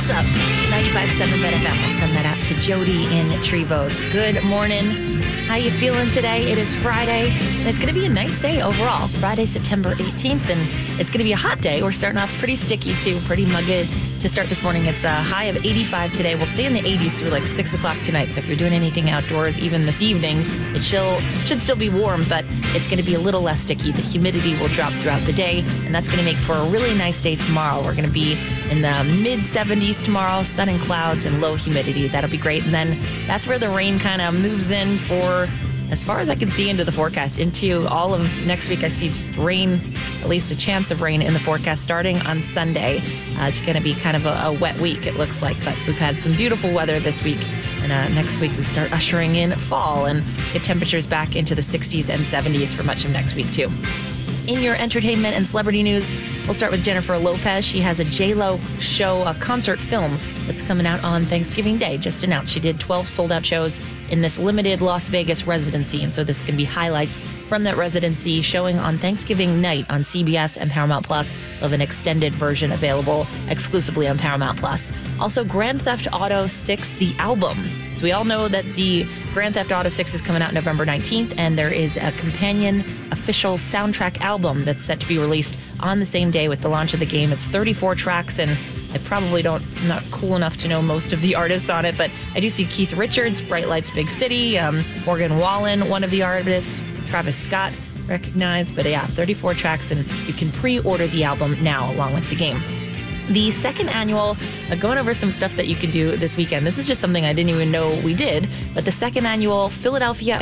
What's up? 95.7 Bet FM. We'll send that out to Jody in Trevose. Good morning. How you feeling today? It is Friday, and it's going to be a nice day overall. Friday, September 18th, and it's going to be a hot day. We're starting off pretty sticky, too. Pretty muggy to start this morning. It's a high of 85 today. We'll stay in the 80s through like 6 o'clock tonight. So if you're doing anything outdoors, even this evening, it should still be warm, but it's going to be a little less sticky. The humidity will drop throughout the day, and that's going to make for a really nice day tomorrow. We're going to be in the mid-70s tomorrow, sun and clouds and low humidity. That'll be great. And then that's where the rain kind of moves in for, as far as I can see into the forecast, into all of next week. I see just rain, at least a chance of rain in the forecast starting on Sunday. It's going to be kind of a wet week, it looks like, but we've had some beautiful weather this week. And next week we start ushering in fall and get temperatures back into the 60s and 70s for much of next week too. In your entertainment and celebrity news, we'll start with Jennifer Lopez. She has a J-Lo show, a concert film that's coming out on Thanksgiving Day. Just announced she did 12 sold-out shows in this limited Las Vegas residency. And so this is going to be highlights from that residency showing on Thanksgiving night on CBS and Paramount Plus, of an extended version available exclusively on Paramount Plus. Also, Grand Theft Auto 6, the album. So we all know that the Grand Theft Auto 6 is coming out November 19th, and there is a companion official soundtrack album that's set to be released on the same day with the launch of the game. It's 34 tracks, and I'm not cool enough to know most of the artists on it, but I do see Keith Richards, Bright Lights Big City, Morgan Wallen, one of the artists, Travis Scott, recognized, but yeah, 34 tracks, and you can pre-order the album now along with the game. The second annual, going over some stuff that you can do this weekend. This is just something I didn't even know we did, but the second annual Philadelphia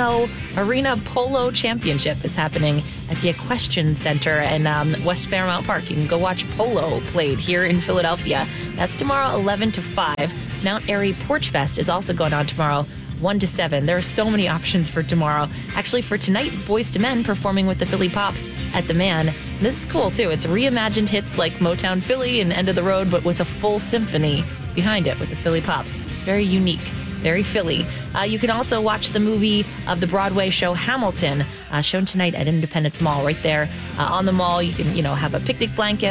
Arena Polo Championship is happening at the Equestrian Center in West Fairmount Park. You can go watch polo played here in Philadelphia. That's tomorrow, 11 to 5. Mount Airy Porch Fest is also going on tomorrow, 1 to 7. There are so many options for tomorrow. Actually, for tonight, Boyz II Men performing with the Philly Pops at the Man. This is cool, too. It's reimagined hits like Motown Philly and End of the Road, but with a full symphony behind it with the Philly Pops. Very unique, very Philly. You can also watch the movie of the Broadway show Hamilton, shown tonight at Independence Mall right there on the mall. You can, have a picnic blanket